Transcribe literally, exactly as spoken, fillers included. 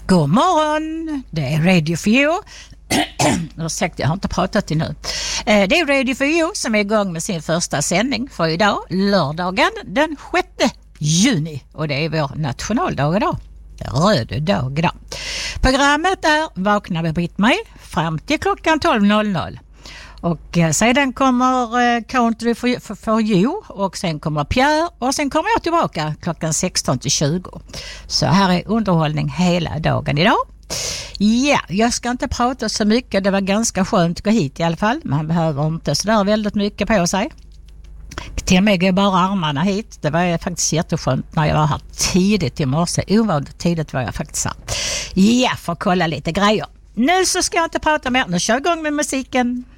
God morgon, det är Radio for You. Ursäkta, jag har inte pratat till nu. Det är Radio for You som är igång med sin första sändning för idag, lördagen den sjätte juni. Och det är vår nationaldag idag. Röd dag idag. Programmet är Vakna med Britt-Marie fram till klockan tolv noll noll. Och sedan kommer uh, Country for, for, for You och sen kommer Pierre och sen kommer jag tillbaka klockan sexton till tjugo. Så här är underhållning hela dagen idag. Ja, jag ska inte prata så mycket. Det var ganska skönt att gå hit i alla fall. Man behöver inte så där väldigt mycket på sig. Till och med går bara armarna hit. Det var faktiskt jätteskönt när jag var här tidigt i morse. Ovanligt tidigt var jag faktiskt här. Ja, för att kolla lite grejer. Nu så ska jag inte prata mer. Nu kör jag igång med musiken.